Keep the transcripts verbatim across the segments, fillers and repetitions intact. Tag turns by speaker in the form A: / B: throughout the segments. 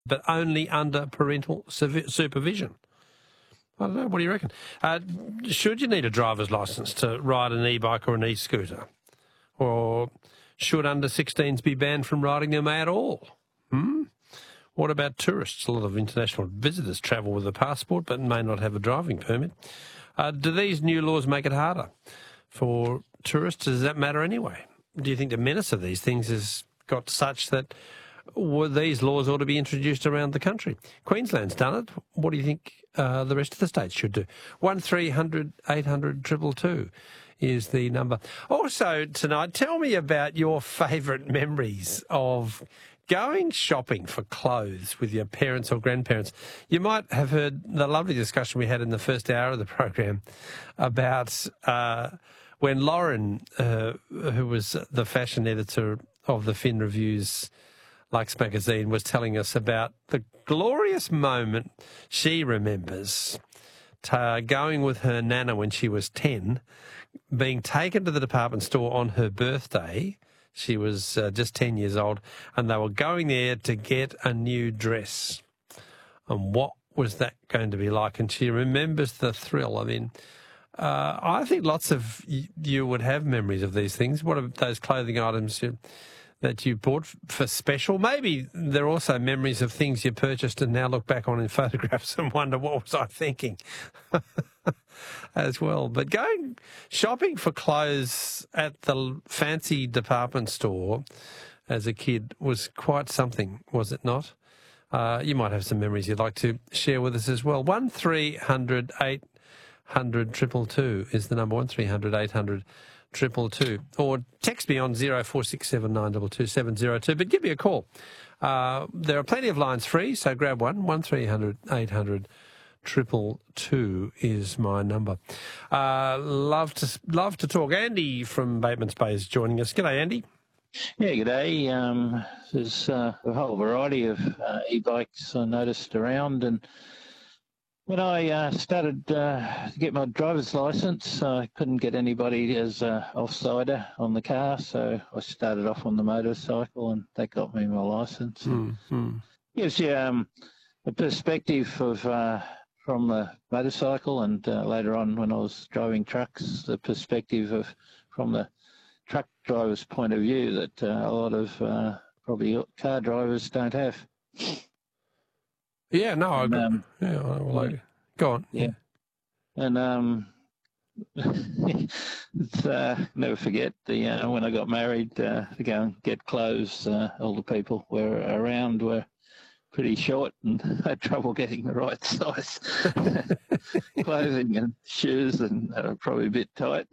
A: but only under parental supervision. I don't know. What do you reckon? Uh, should you need a driver's licence to ride an e-bike or an e-scooter? Or should under sixteens be banned from riding them at all? Hmm? What about tourists? A lot of international visitors travel with a passport but may not have a driving permit. Uh, do these new laws make it harder for tourists? Does that matter anyway? Do you think the menace of these things has got such that well, these laws ought to be introduced around the country? Queensland's done it. What do you think uh, the rest of the states should do? one three hundred eight hundred two two two is the number. Also tonight, tell me about your favourite memories of going shopping for clothes with your parents or grandparents. You might have heard the lovely discussion we had in the first hour of the program about uh, when Lauren, uh, who was the fashion editor of the Fin Reviews Lux magazine, was telling us about the glorious moment she remembers to going with her nana when she was ten, being taken to the department store on her birthday. She was uh, just ten years old, and they were going there to get a new dress. And what was that going to be like? And she remembers the thrill. I mean, uh, I think lots of y- you would have memories of these things. What are those clothing items you, that you bought for special? Maybe there are also memories of things you purchased and now look back on in photographs and wonder, what was I thinking? As well. But going shopping for clothes at the fancy department store as a kid was quite something, was it not? Uh, you might have some memories you'd like to share with us as well. one three hundred eight hundred two two two is the number, one three hundred eight hundred two two two. Or text me on zero four six seven nine two two seven zero two, but give me a call. Uh, there are plenty of lines free, so grab one, one three hundred eight hundred Triple two is my number. Uh, love to love to talk. Andy from Bateman's Bay is joining us. G'day, Andy.
B: Yeah, g'day. Um, there's uh, a whole variety of uh, e-bikes I noticed around, and when I uh, started uh, to get my driver's licence, I couldn't get anybody as an offsider on the car, so I started off on the motorcycle, and that got me my licence.
A: Mm-hmm.
B: Gives you um, a perspective of uh, from the motorcycle, and uh, later on when I was driving trucks, the perspective of from the truck driver's point of view that uh, a lot of uh, probably car drivers don't have.
A: Yeah, no, I
B: and,
A: agree.
B: Um,
A: yeah, well, I, go on.
B: Yeah, and um, it's, uh, never forget the uh, when I got married uh, to go and get clothes. Uh, all the people were around were pretty short, and I had trouble getting the right size clothing and shoes, and they were probably a bit tight.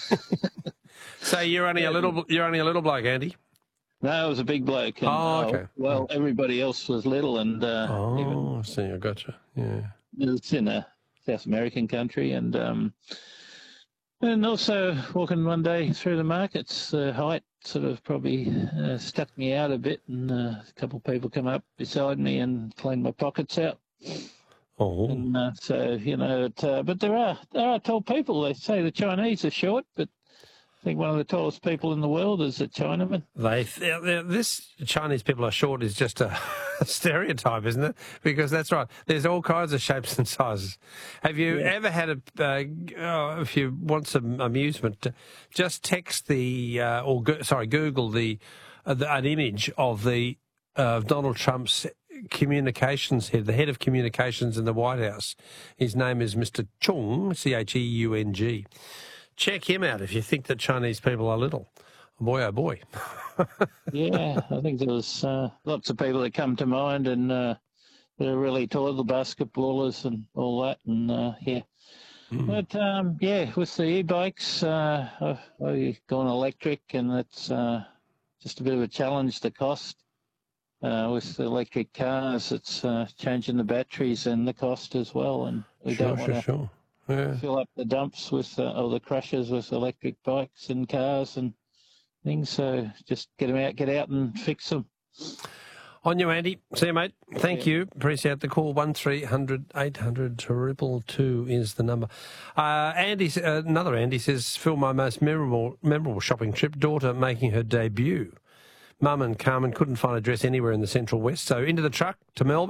A: So you're only a little, you're only a little bloke, Andy.
B: No, I was a big bloke. And,
A: oh, okay.
B: Uh, well, everybody else was little, and uh,
A: oh,
B: even,
A: I see. I gotcha. Yeah,
B: it's in a South American country, and um, and also walking one day through the markets, the uh, height sort of probably uh, stuck me out a bit, and uh, a couple of people come up beside me and cleaned my pockets out.
A: Oh,
B: and uh, so you know, it, uh, but there are there are tall people. They say the Chinese are short, but I think one of the tallest people in the world is a Chinaman.
A: They, this Chinese people are short is just a stereotype, isn't it? Because that's right. There's all kinds of shapes and sizes. Have you yeah. ever had a, uh, oh, if you want some amusement, just text the, uh, or go, sorry, Google the, uh, the an image of the uh, Donald Trump's communications head, the head of communications in the White House. His name is Mister Chung, C H E U N G. Check him out if you think that Chinese people are little. Boy, oh boy.
B: Yeah, I think there was uh, lots of people that come to mind, and uh, they're really tall, the basketballers and all that, and uh, yeah. Mm. But um, yeah, with the e-bikes, uh, I've, I've gone electric, and it's uh, just a bit of a challenge, the cost. Uh, with the electric cars, it's uh, changing the batteries and the cost as well, and we
A: sure,
B: don't
A: sure,
B: want to
A: sure. Yeah.
B: fill up the dumps with, uh, or the crushers with electric bikes and cars and things. So just get them out, get out and fix them.
A: On you, Andy. See you, mate. Thank
B: yeah.
A: you. Appreciate the call. one three hundred eight hundred two two two is the number. Uh, Andy, uh, another Andy says, Phil, my most memorable, memorable shopping trip, daughter making her debut. Mum and Carmen couldn't find a dress anywhere in the Central West, so into the truck to Melbourne.